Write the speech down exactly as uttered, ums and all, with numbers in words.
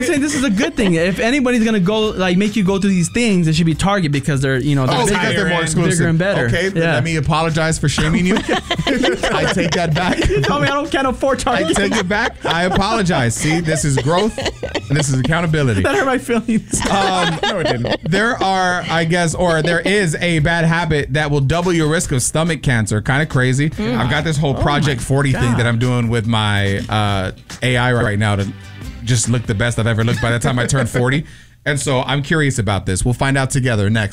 I'm saying this is a good thing. If anybody's gonna go like make you go through these things, it should be Target because they're you know they're Oh, bigger, because they're more and exclusive. bigger and better. Okay, then yeah. let me apologize for shaming you. I take that back. You tell me I don't can't afford Target. I take it back. I apologize. See, this is growth and this is accountability. That hurt my feelings. Um, no, it didn't. There are, I guess, or there is a bad habit that will double your risk of stomach cancer. Kind of crazy. Mm. I've got this whole Project oh forty God. thing that I'm doing with my uh, A I right now to just look the best I've ever looked by the time I turn forty. And so I'm curious about this. We'll find out together next.